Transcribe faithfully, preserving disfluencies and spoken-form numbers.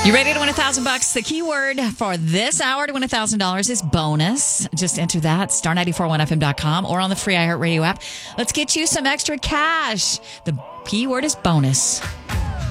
You ready to win a thousand bucks? The keyword for this hour to win a thousand dollars is bonus. Just enter that, star nine four one f m dot com or on the free iHeartRadio app. Let's get you some extra cash. The keyword is bonus.